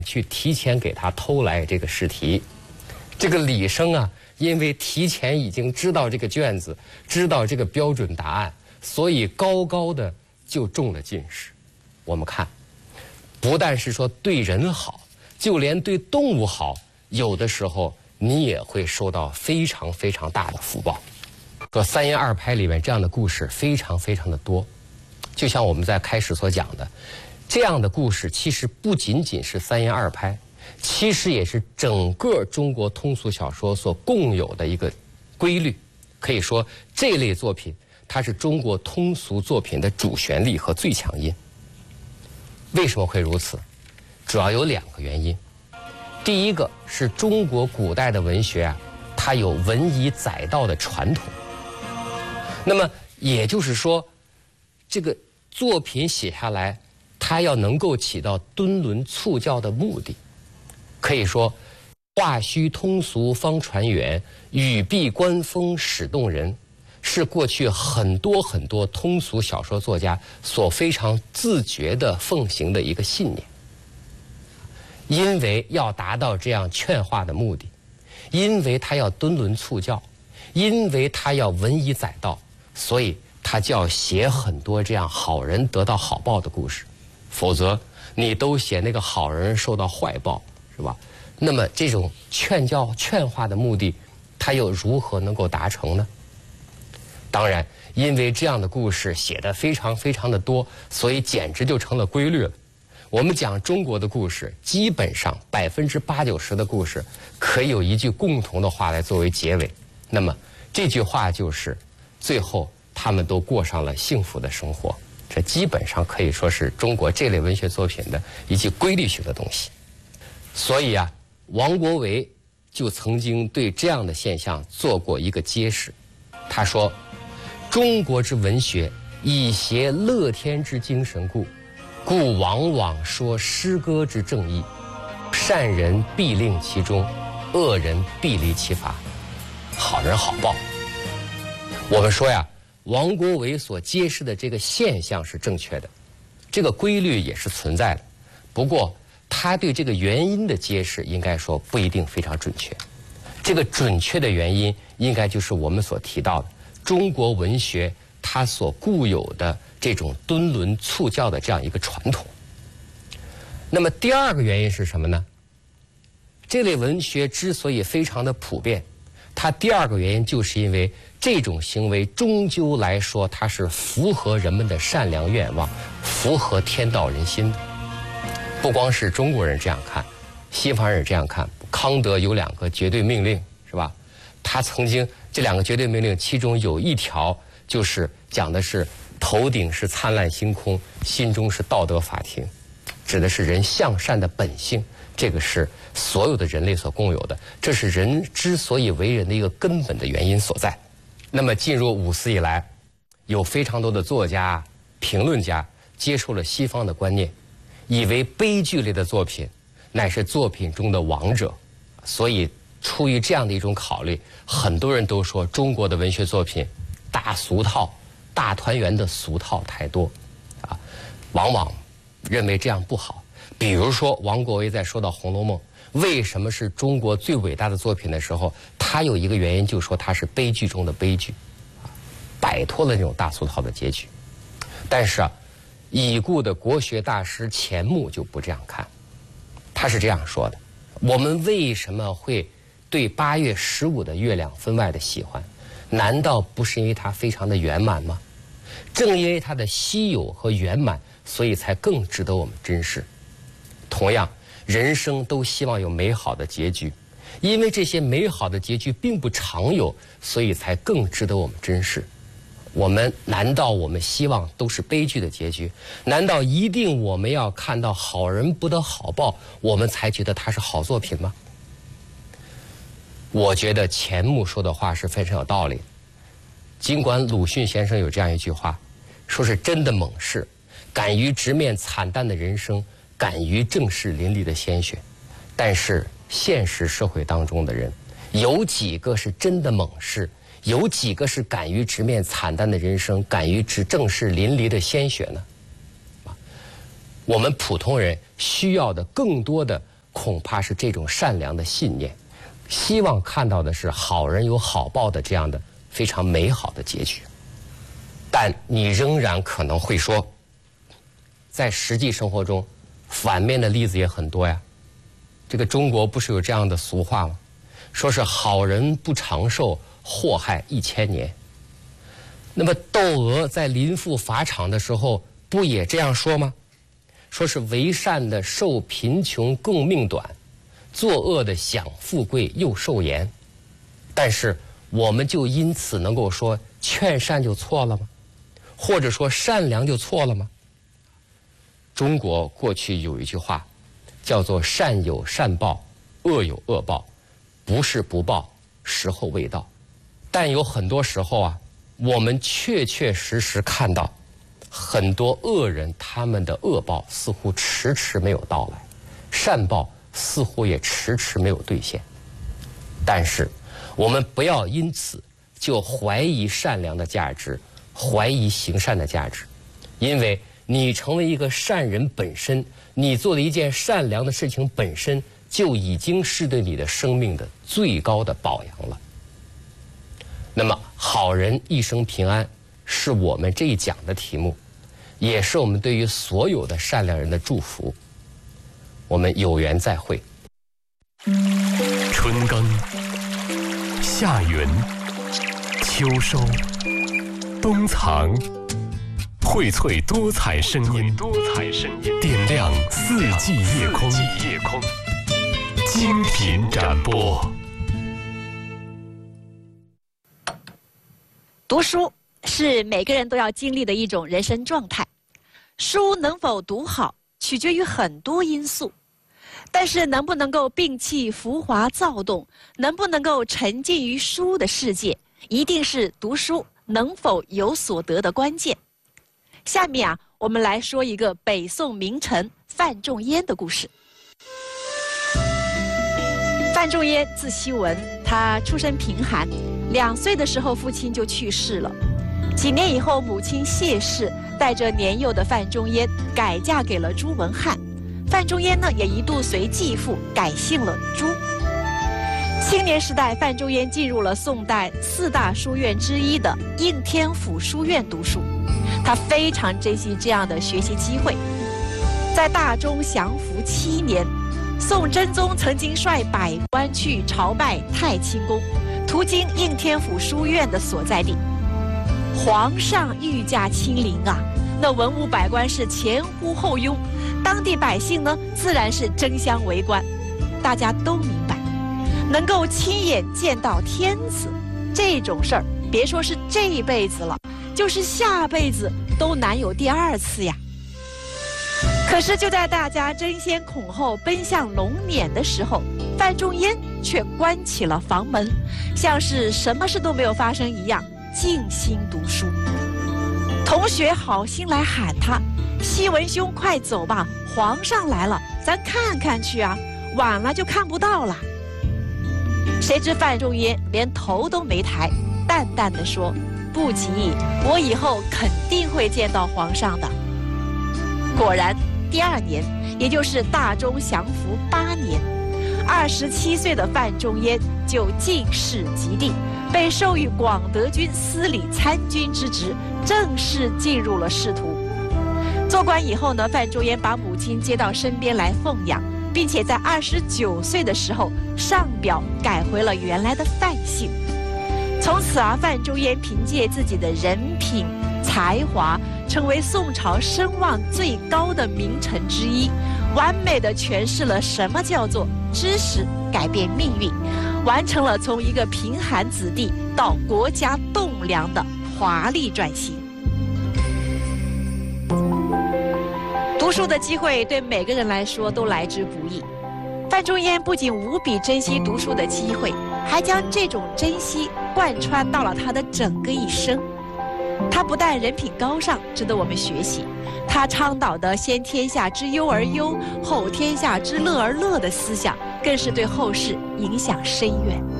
去提前给他偷来这个试题。这个李生啊，因为提前已经知道这个卷子，知道这个标准答案，所以高高的就中了进士。我们看，不但是说对人好，就连对动物好，有的时候你也会收到非常非常大的福报。说三言二拍里面这样的故事非常非常的多，就像我们在开始所讲的，这样的故事其实不仅仅是三言二拍，其实也是整个中国通俗小说所共有的一个规律。可以说这类作品它是中国通俗作品的主旋律和最强音。为什么会如此？主要有2个原因。第一个是中国古代的文学啊，它有文以载道的传统。那么也就是说，这个作品写下来，它要能够起到敦伦促教的目的。可以说，话须通俗方传远，语必官风始动人，是过去很多很多通俗小说作家所非常自觉地奉行的一个信念。因为要达到这样劝化的目的，因为他要敦伦促教，因为他要文以载道，所以他就要写很多这样好人得到好报的故事。否则你都写那个好人受到坏报，是吧？那么这种劝教劝化的目的，他又如何能够达成呢？当然，因为这样的故事写得非常非常的多，所以简直就成了规律了。我们讲中国的故事，基本上80%-90%的故事可以有一句共同的话来作为结尾。那么这句话就是最后他们都过上了幸福的生活。这基本上可以说是中国这类文学作品的一句规律性的东西。所以啊，王国维就曾经对这样的现象做过一个揭示。他说：中国之文学以谐乐天之精神故往往说诗歌之正义，善人必令其中，恶人必离其法，好人好报。我们说呀，王国维所揭示的这个现象是正确的，这个规律也是存在的。不过他对这个原因的揭示应该说不一定非常准确。这个准确的原因应该就是我们所提到的中国文学它所固有的这种敦伦促教的这样一个传统。那么第2个原因是什么呢？这类文学之所以非常的普遍，它第2个原因就是因为这种行为终究来说它是符合人们的善良愿望，符合天道人心的。不光是中国人这样看，西方人也这样看。康德有2个绝对命令，是吧？他曾经这2个绝对命令，其中有一条就是讲的是头顶是灿烂星空，心中是道德法庭，指的是人向善的本性。这个是所有的人类所共有的，这是人之所以为人的一个根本的原因所在。那么进入5四以来，有非常多的作家、评论家接受了西方的观念，以为悲剧类的作品乃是作品中的王者，所以出于这样的一种考虑，很多人都说中国的文学作品大俗套、大团圆的俗套太多，往往认为这样不好。比如说王国维在说到《红楼梦》为什么是中国最伟大的作品的时候，他有一个原因，就是说它是悲剧中的悲剧，摆脱了那种大俗套的结局。但是已故的国学大师钱穆就不这样看，他是这样说的：我们为什么会对8月15的月亮分外的喜欢？难道不是因为它非常的圆满吗？正因为它的稀有和圆满，所以才更值得我们珍视。同样，人生都希望有美好的结局，因为这些美好的结局并不常有，所以才更值得我们珍视。难道我们希望都是悲剧的结局？难道一定我们要看到好人不得好报，我们才觉得它是好作品吗？我觉得钱穆说的话是非常有道理。尽管鲁迅先生有这样一句话，说是真的猛士，敢于直面惨淡的人生，敢于正视淋漓的鲜血。但是现实社会当中的人，有几个是真的猛士？有几个是敢于直面惨淡的人生，敢于正视淋漓的鲜血呢？我们普通人需要的更多的恐怕是这种善良的信念，希望看到的是好人有好报的这样的非常美好的结局。但你仍然可能会说，在实际生活中，反面的例子也很多呀。这个中国不是有这样的俗话吗？说是好人不长寿，祸害1000年。那么窦娥在临赴法场的时候，不也这样说吗？说是为善的受贫穷共命短，作恶的享富贵又受严。但是我们就因此能够说劝善就错了吗？或者说善良就错了吗？中国过去有一句话叫做善有善报，恶有恶报，不是不报，时候未到。但有很多时候啊，我们确确实实看到很多恶人，他们的恶报似乎迟迟没有到来，善报似乎也迟迟没有兑现。但是我们不要因此就怀疑善良的价值，怀疑行善的价值。因为你成为一个善人本身，你做的一件善良的事情本身，就已经是对你的生命的最高的保养了。那么好人一生平安是我们这一讲的题目，也是我们对于所有的善良人的祝福。我们有缘再会。 春耕，夏耘，秋收，冬藏，荟萃多彩声音，点亮四季夜空，精品展播。 读书是每个人都要经历的一种人生状态，书能否读好，取决于很多因素。但是能不能够摒弃浮华躁动，能不能够沉浸于书的世界，一定是读书能否有所得的关键。下面啊，我们来说一个北宋名臣范仲淹的故事。范仲淹字希文，他出身贫寒，2岁的时候父亲就去世了。几年以后，母亲谢氏带着年幼的范仲淹改嫁给了朱文翰。范仲淹呢，也一度随继父改姓了朱。青年时代，范仲淹进入了宋代4大书院之一的应天府书院读书，他非常珍惜这样的学习机会。在大中祥符7年，宋真宗曾经率百官去朝拜太清宫，途经应天府书院的所在地。皇上御驾亲临啊，那文武百官是前呼后拥，当地百姓呢自然是争相围观。大家都明白，能够亲眼见到天子这种事儿，别说是这一辈子了，就是下辈子都难有第2次呀。可是就在大家争先恐后奔向龙辇的时候，范仲淹却关起了房门，像是什么事都没有发生一样，静心读书。同学好心来喊他：“希文兄，快走吧，皇上来了，咱看看去啊，晚了就看不到了。”谁知范仲淹连头都没抬，淡淡地说：“不急，我以后肯定会见到皇上的。”果然，第2年，也就是大中祥符8年，27岁的范仲淹就进士及第，被授予广德军司礼参军之职，正式进入了仕途。做官以后呢，范仲淹把母亲接到身边来奉养，并且在29岁的时候上表改回了原来的范姓。从此啊，范仲淹凭借自己的人品才华，成为宋朝声望最高的名臣之一，完美地诠释了什么叫做知识改变命运，完成了从一个贫寒子弟到国家栋梁的华丽转型。读书的机会对每个人来说都来之不易，范仲淹不仅无比珍惜读书的机会，还将这种珍惜贯穿到了他的整个一生。他不但人品高尚，值得我们学习，他倡导的先天下之忧而忧，后天下之乐而乐的思想，更是对后世影响深远。